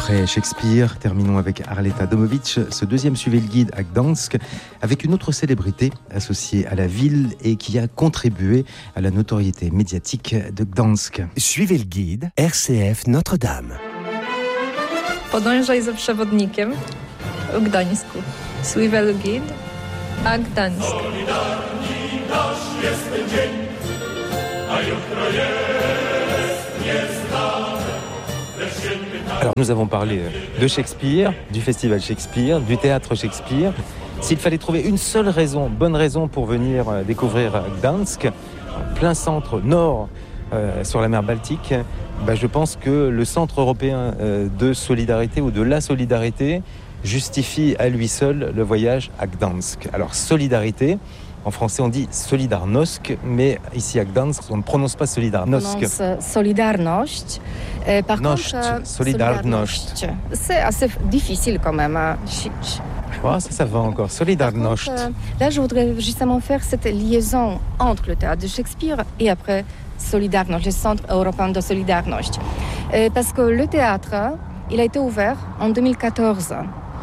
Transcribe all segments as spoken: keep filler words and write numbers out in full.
Après Shakespeare, terminons avec Arleta Domovic, ce deuxième Suivez le guide à Gdansk, avec une autre célébrité associée à la ville et qui a contribué à la notoriété médiatique de Gdansk. Suivez le guide, R C F Notre-Dame. Podążaj za przewodnikiem w Gdańsku. Suivez le guide a Gdańsk. Solidarni nasz jest ten dzień, a jutro jest nieznane. Alors nous avons parlé de Shakespeare, du festival Shakespeare, du théâtre Shakespeare. S'il fallait trouver une seule raison, bonne raison pour venir découvrir Gdansk, en plein centre nord euh, sur la mer Baltique, bah, je pense que le Centre européen euh, de solidarité ou de la solidarité justifie à lui seul le voyage à Gdansk. Alors solidarité, en français on dit Solidarność, mais ici à Gdansk on ne prononce pas Solidarność. On prononce Solidarność. Euh, par Ność, contre, Solidarność. C'est assez difficile quand même. Hein. Oh, ça, ça va encore. Solidarność. Contre, euh, là, je voudrais justement faire cette liaison entre le théâtre de Shakespeare et après Solidarność, le Centre européen de Solidarność. Euh, parce que le théâtre, il a été ouvert en deux mille quatorze.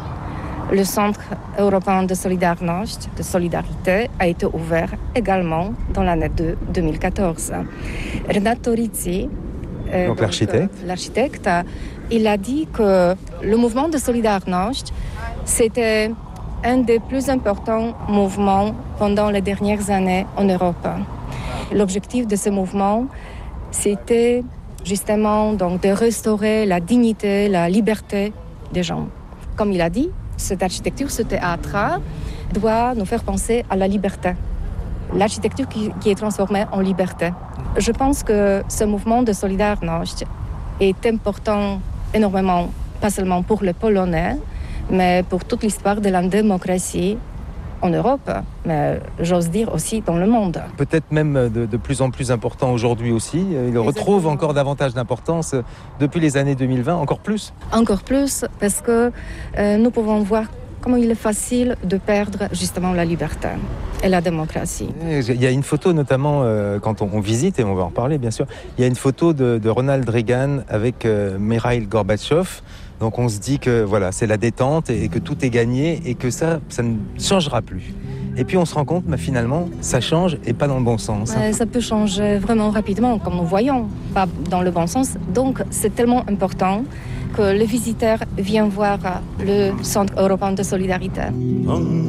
Le Centre européen de Solidarność, de solidarité, a été ouvert également dans l'année de deux mille quatorze. Renato Rizzi, euh, donc, donc l'architecte. Euh, l'architecte, il a dit que le mouvement de Solidarność, c'était un des plus importants mouvements pendant les dernières années en Europe. L'objectif de ce mouvement, c'était justement donc, de restaurer la dignité, la liberté des gens. Comme il a dit, cette architecture, ce théâtre doit nous faire penser à la liberté. L'architecture qui, qui est transformée en liberté. Je pense que ce mouvement de Solidarność est important énormément, pas seulement pour les Polonais, mais pour toute l'histoire de la démocratie en Europe, mais j'ose dire aussi dans le monde. Peut-être même de, de plus en plus important aujourd'hui aussi. Il Exactement. retrouve encore davantage d'importance depuis les années deux mille vingt, encore plus. Encore plus, parce que euh, nous pouvons voir comment il est facile de perdre justement la liberté et la démocratie. Il y a une photo notamment euh, quand on, on visite, et on va en reparler bien sûr, il y a une photo de, de Ronald Reagan avec euh, Mikhail Gorbatchev. Donc on se dit que voilà, c'est la détente et que tout est gagné et que ça, ça ne changera plus. Et puis on se rend compte, bah, finalement, ça change et pas dans le bon sens. Euh, ça peut changer vraiment rapidement, comme nous voyons, pas dans le bon sens. Donc c'est tellement important que les visiteurs viennent voir le Centre européen de solidarité.